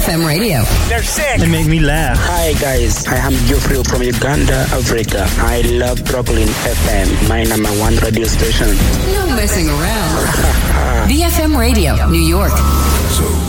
BFM Radio. They're sick. They make me laugh. Hi guys, I am Geoffrey from Uganda, Africa. I love Brooklyn FM, my number one radio station. No messing around. BFM Radio, New York. So